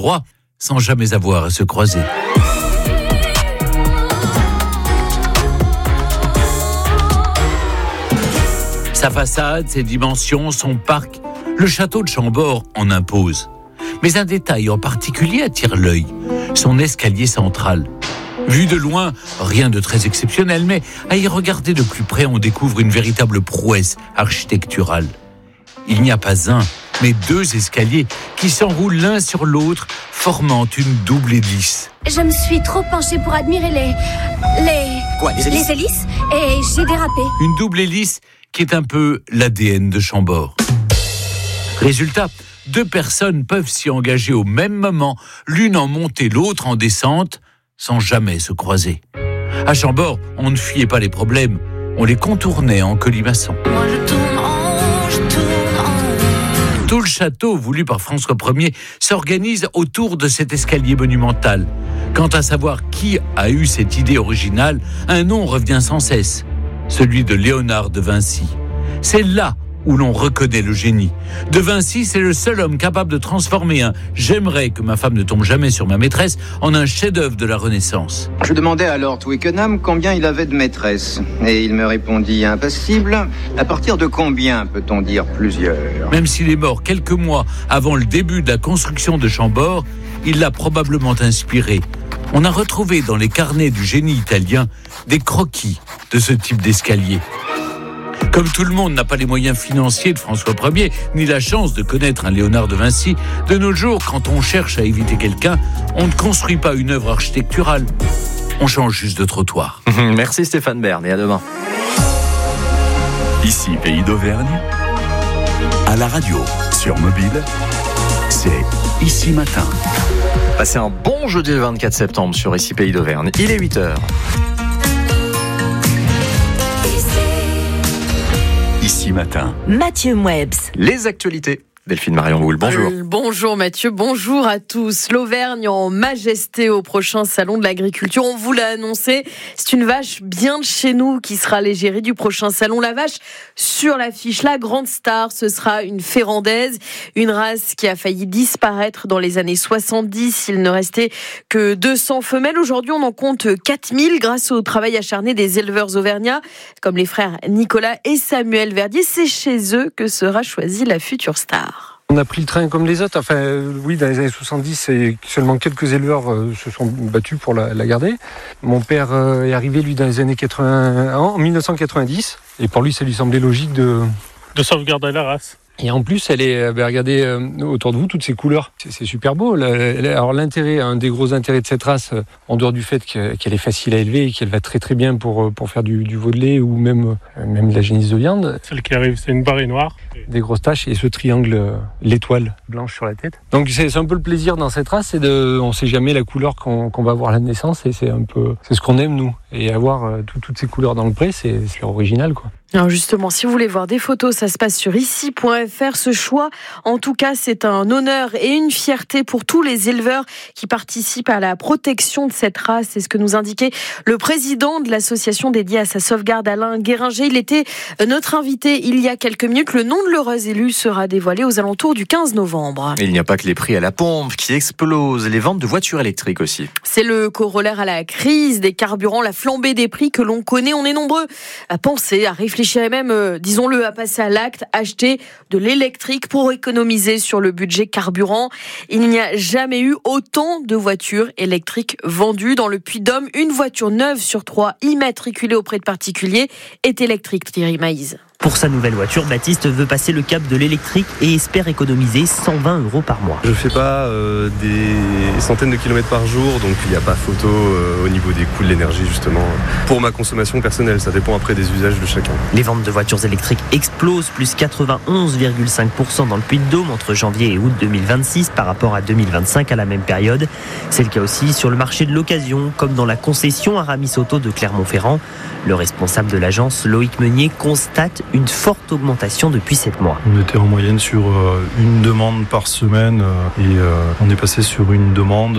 endroits sans jamais avoir à se croiser. Sa façade, ses dimensions, son parc, le château de Chambord en impose. Mais un détail en particulier attire l'œil, son escalier central. Vu de loin, rien de très exceptionnel, mais à y regarder de plus près, on découvre une véritable prouesse architecturale. Il n'y a pas un, mais 2 escaliers qui s'enroulent l'un sur l'autre, formant une double hélice. Je me suis trop penchée pour admirer les hélices et j'ai dérapé. Une double hélice qui est un peu l'ADN de Chambord. Résultat, 2 personnes peuvent s'y engager au même moment, l'une en montée, l'autre en descente, sans jamais se croiser. À Chambord, on ne fuyait pas les problèmes, on les contournait en colimaçon. Moi je tourne en. Tout le château, voulu par François Ier, s'organise autour de cet escalier monumental. Quant à savoir qui a eu cette idée originale, un nom revient sans cesse, celui de Léonard de Vinci. C'est là où l'on reconnaît le génie. De Vinci, c'est le seul homme capable de transformer un « j'aimerais que ma femme ne tombe jamais sur ma maîtresse » en un chef-d'œuvre de la Renaissance. Je demandai à Lord Twickenham combien il avait de maîtresses. Et il me répondit impassible. À partir de combien peut-on dire plusieurs ? Même s'il est mort quelques mois avant le début de la construction de Chambord, il l'a probablement inspiré. On a retrouvé dans les carnets du génie italien des croquis de ce type d'escalier. Comme tout le monde n'a pas les moyens financiers de François Ier, ni la chance de connaître un Léonard de Vinci, de nos jours, quand on cherche à éviter quelqu'un, on ne construit pas une œuvre architecturale. On change juste de trottoir. Merci Stéphane Bern et à demain. Ici, Pays d'Auvergne, à la radio, sur mobile, c'est Ici Matin. Passez un bon jeudi le 24 septembre sur Ici Pays d'Auvergne. Il est 8h. Ici Matin. Mathieu Mouebs. Les actualités. Delphine Marion Boule, bonjour. Bonjour Mathieu, bonjour à tous. L'Auvergne en majesté au prochain salon de l'agriculture. On vous l'a annoncé, c'est une vache bien de chez nous qui sera l'égérie du prochain salon. La vache sur l'affiche, la grande star, ce sera une férandaise, une race qui a failli disparaître dans les années 70. Il ne restait que 200 femelles. Aujourd'hui, on en compte 4000 grâce au travail acharné des éleveurs auvergnats, comme les frères Nicolas et Samuel Verdier. C'est chez eux que sera choisie la future star. On a pris le train comme les autres. Oui, dans les années 70, seulement quelques éleveurs se sont battus pour la garder. Mon père est arrivé, lui, dans les années 80, en 1990. Et pour lui, ça lui semblait logique de sauvegarder la race. Et en plus, elle est, regardez autour de vous, toutes ces couleurs. C'est super beau. Alors l'intérêt, un des gros intérêts de cette race, en dehors du fait qu'elle est facile à élever et qu'elle va très très bien pour faire du veau de lait ou même de la génisse de viande. Celle qui arrive, c'est une barrée noire. Des grosses taches et ce triangle, l'étoile blanche sur la tête. Donc c'est un peu le plaisir dans cette race, on ne sait jamais la couleur qu'on va avoir à la naissance et c'est ce qu'on aime nous. Et avoir toutes ces couleurs dans le pré, c'est original quoi. Alors justement, si vous voulez voir des photos, ça se passe sur ici.fr. Ce choix, en tout cas, c'est un honneur et une fierté pour tous les éleveurs qui participent à la protection de cette race. C'est ce que nous indiquait le président de l'association dédiée à sa sauvegarde, Alain Guéringer. Il était notre invité il y a quelques minutes. Le nom de l'heureuse élue sera dévoilé aux alentours du 15 novembre. Il n'y a pas que les prix à la pompe qui explosent, les ventes de voitures électriques aussi. C'est le corollaire à la crise des carburants, la flambée des prix que l'on connaît. On est nombreux à penser, à réfléchir et même, disons-le, à passer à l'acte, acheter de l'électrique pour économiser sur le budget carburant. Il n'y a jamais eu autant de voitures électriques vendues. Dans le Puy-de-Dôme, une voiture neuve sur 3 immatriculée auprès de particuliers est électrique, Thierry Maïs. Pour sa nouvelle voiture, Baptiste veut passer le cap de l'électrique et espère économiser 120 € par mois. Je ne fais pas des centaines de kilomètres par jour, donc il n'y a pas photo au niveau des coûts de l'énergie justement. Pour ma consommation personnelle, ça dépend après des usages de chacun. Les ventes de voitures électriques explosent, plus 91,5% dans le Puy-de-Dôme entre janvier et août 2026 par rapport à 2025 à la même période. C'est le cas aussi sur le marché de l'occasion, comme dans la concession Aramis Auto de Clermont-Ferrand. Le responsable de l'agence, Loïc Meunier, constate une forte augmentation depuis 7 mois. On était en moyenne sur une demande par semaine et on est passé sur une demande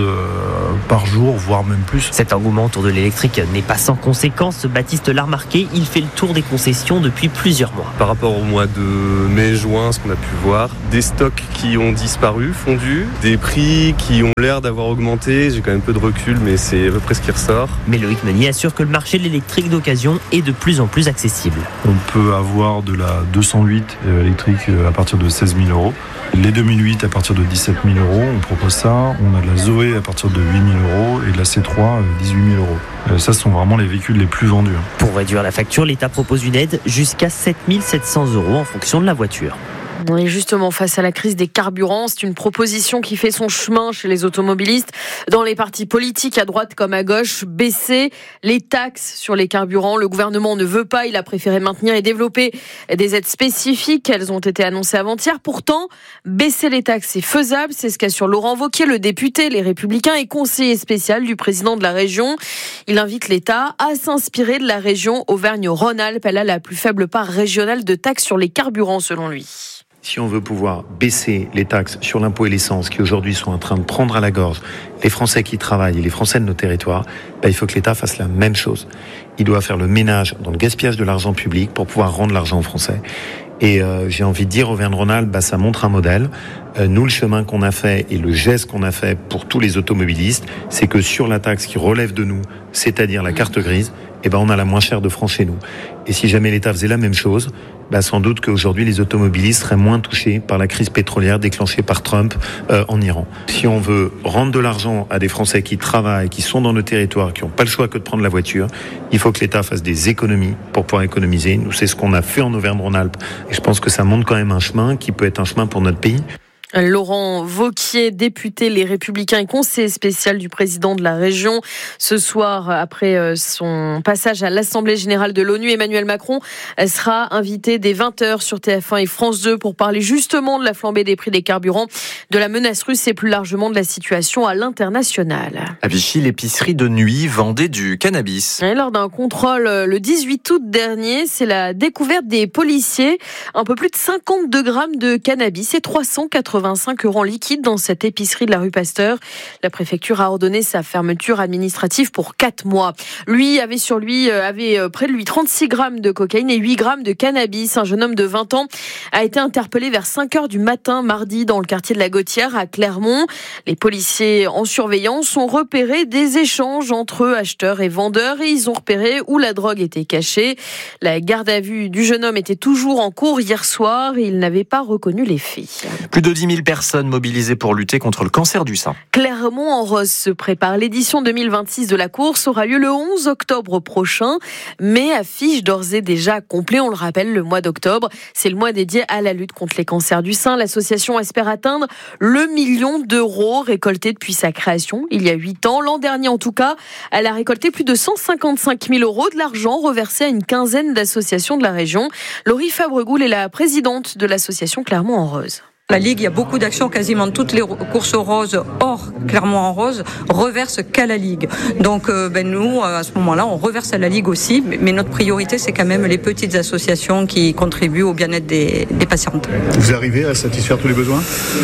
par jour, voire même plus. Cet engouement autour de l'électrique n'est pas sans conséquences. Baptiste l'a remarqué, il fait le tour des concessions depuis plusieurs mois. Par rapport au mois de mai-juin, ce qu'on a pu voir, des stocks qui ont disparu, fondus, des prix qui ont l'air d'avoir augmenté. J'ai quand même peu de recul, mais c'est à peu près ce qui ressort. Mais Loïc Meunier assure que le marché de l'électrique d'occasion est de plus en plus accessible. On peut avoir de la 208 électrique à partir de 16 000 euros. Les 2008 à partir de 17 000 euros, on propose ça. On a de la Zoé à partir de 8 000 euros et de la C3 18 000 euros. Ça, ce sont vraiment les véhicules les plus vendus. Pour réduire la facture, l'État propose une aide jusqu'à 7 700 euros en fonction de la voiture. On est justement face à la crise des carburants. C'est une proposition qui fait son chemin chez les automobilistes. Dans les partis politiques, à droite comme à gauche, baisser les taxes sur les carburants. Le gouvernement ne veut pas. Il a préféré maintenir et développer des aides spécifiques. Elles ont été annoncées avant-hier. Pourtant, baisser les taxes, c'est faisable. C'est ce qu'assure Laurent Wauquiez, le député Les Républicains et conseiller spécial du président de la région. Il invite l'État à s'inspirer de la région Auvergne-Rhône-Alpes. Elle a la plus faible part régionale de taxes sur les carburants, selon lui. Si on veut pouvoir baisser les taxes sur l'impôt et l'essence qui aujourd'hui sont en train de prendre à la gorge les Français qui travaillent et les Français de nos territoires, il faut que l'État fasse la même chose. Il doit faire le ménage dans le gaspillage de l'argent public pour pouvoir rendre l'argent aux Français. Et j'ai envie de dire, Auvergne-Rhône-Alpes, ça montre un modèle. Nous, le chemin qu'on a fait et le geste qu'on a fait pour tous les automobilistes, c'est que sur la taxe qui relève de nous, c'est-à-dire la carte grise, on a la moins chère de France chez nous. Et si jamais l'État faisait la même chose, sans doute qu'aujourd'hui les automobilistes seraient moins touchés par la crise pétrolière déclenchée par Trump en Iran. Si on veut rendre de l'argent à des Français qui travaillent, qui sont dans nos territoires, qui n'ont pas le choix que de prendre la voiture, il faut que l'État fasse des économies pour pouvoir économiser. Nous, c'est ce qu'on a fait en Auvergne-Rhône-Alpes. Et je pense que ça montre quand même un chemin qui peut être un chemin pour notre pays. Laurent Wauquiez, député Les Républicains et conseiller spécial du président de la région. Ce soir, après son passage à l'Assemblée générale de l'ONU, Emmanuel Macron sera invité dès 20h sur TF1 et France 2 pour parler justement de la flambée des prix des carburants, de la menace russe et plus largement de la situation à l'international. À Vichy, l'épicerie de nuit vendait du cannabis. Et lors d'un contrôle le 18 août dernier, c'est la découverte des policiers. Un peu plus de 52 grammes de cannabis et 385 € en liquide dans cette épicerie de la rue Pasteur. La préfecture a ordonné sa fermeture administrative pour 4 mois. Lui avait près de lui 36 grammes de cocaïne et 8 grammes de cannabis. Un jeune homme de 20 ans a été interpellé vers 5h du matin mardi dans le quartier de la Gautière à Clermont. Les policiers en surveillance ont repéré des échanges entre acheteurs et vendeurs et ils ont repéré où la drogue était cachée. La garde à vue du jeune homme était toujours en cours hier soir et il n'avait pas reconnu les faits. Plus de 10 000 personnes mobilisées pour lutter contre le cancer du sein. Clermont-en-Rose se prépare. L'édition 2026 de la course aura lieu le 11 octobre prochain, mais affiche d'ores et déjà complet. On le rappelle, le mois d'octobre, c'est le mois dédié à la lutte contre les cancers du sein. L'association espère atteindre le 1 million d'euros récoltés depuis sa création il y a 8 ans. L'an dernier, en tout cas, elle a récolté plus de 155 000 € de l'argent reversé à une quinzaine d'associations de la région. Laurie Fabregoul est la présidente de l'association Clermont-en-Rose. La Ligue, il y a beaucoup d'actions, quasiment toutes les courses roses hors Clermont-en-Rose reversent qu'à la Ligue. Donc nous, à ce moment-là, on reverse à la Ligue aussi, mais notre priorité, c'est quand même les petites associations qui contribuent au bien-être des patientes. Vous arrivez à satisfaire tous les besoins ?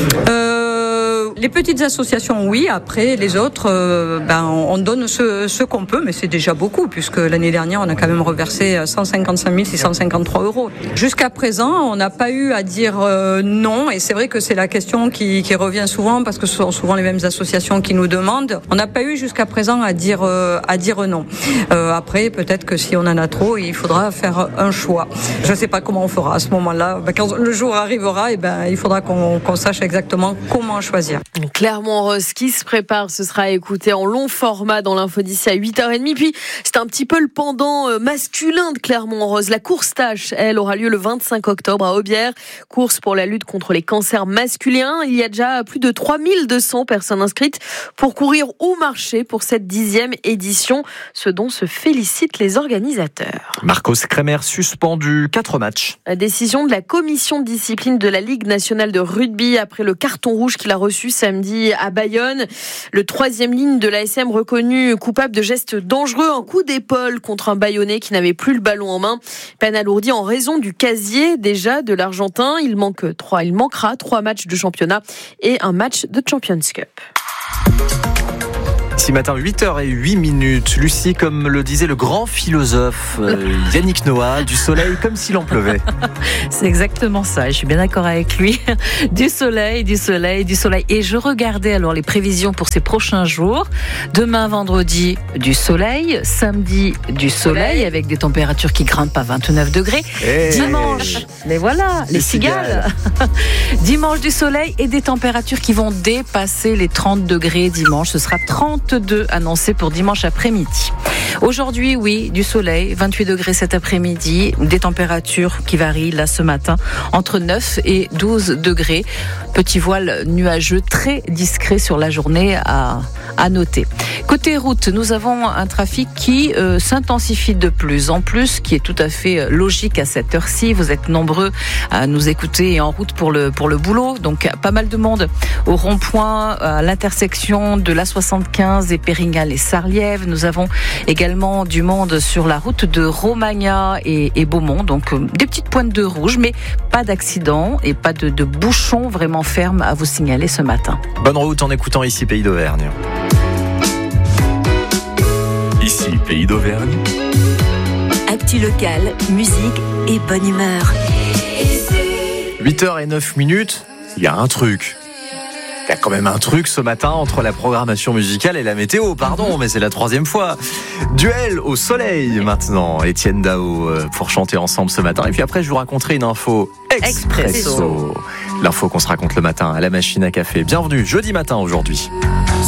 Les petites associations, oui. Après, les autres, on donne ce qu'on peut, mais c'est déjà beaucoup, puisque l'année dernière, on a quand même reversé 155 653 €. Jusqu'à présent, on n'a pas eu à dire non, et c'est vrai que c'est la question qui revient souvent, parce que ce sont souvent les mêmes associations qui nous demandent. On n'a pas eu jusqu'à présent à dire non. Après, peut-être que si on en a trop, il faudra faire un choix. Je ne sais pas comment on fera à ce moment-là. Quand le jour arrivera, il faudra qu'on sache exactement comment choisir. Clermont-en-Rose qui se prépare, ce sera écouté en long format dans l'info d'ici à 8h30. Puis c'est un petit peu le pendant masculin de Clermont-en-Rose. La course tâche, elle, aura lieu le 25 octobre à Aubière. Course pour la lutte contre les cancers masculins. Il y a déjà plus de 3200 personnes inscrites pour courir ou marcher pour cette 10e édition, ce dont se félicitent les organisateurs. Marcos Kremer suspendu 4 matchs. La décision de la commission de discipline de la Ligue nationale de rugby après le carton rouge qu'il a reçu samedi à Bayonne. Le 3e ligne de l'ASM reconnu coupable de gestes dangereux, un coup d'épaule contre un Bayonnais qui n'avait plus le ballon en main. Peine alourdie en raison du casier déjà de l'Argentin. Il manquera 3 matchs de championnat et un match de Champions Cup. Ce matin, 8h08. Lucie, comme le disait le grand philosophe Yannick Noah, du soleil comme s'il en pleuvait. C'est exactement ça, je suis bien d'accord avec lui. Du soleil. Et je regardais alors les prévisions pour ces prochains jours. Demain, vendredi, du soleil. Samedi, du soleil avec des températures qui grimpent à 29 degrés. Dimanche, mais voilà, les cigales. Dimanche, du soleil et des températures qui vont dépasser les 30 degrés dimanche. Ce sera 32 annoncés pour dimanche après-midi. Aujourd'hui, oui, du soleil, 28 degrés cet après-midi, des températures qui varient là ce matin entre 9 et 12 degrés. Petit voile nuageux très discret sur la journée à noter. Côté route, nous avons un trafic qui s'intensifie de plus en plus, qui est tout à fait logique à cette heure-ci. Vous êtes nombreux à nous écouter et en route pour le boulot. Donc, pas mal de monde au rond-point, à l'intersection de l'A75 et Pérignal et Sarliève. Nous avons également du monde sur la route de Romagna et Beaumont. Donc, des petites pointes de rouge, mais pas d'accident et pas de bouchons vraiment fermes à vous signaler ce matin. Bonne route en écoutant ici Pays d'Auvergne. Ici Pays d'Auvergne. Actu locale, musique et bonne humeur. 8h09. Il y a un truc. Il y a quand même un truc ce matin entre la programmation musicale et la météo, pardon, mais c'est la 3e fois. Duel au soleil maintenant, Étienne Dao pour chanter ensemble ce matin. Et puis après, je vous raconterai une info expresso. L'info qu'on se raconte le matin à la machine à café. Bienvenue, jeudi matin aujourd'hui.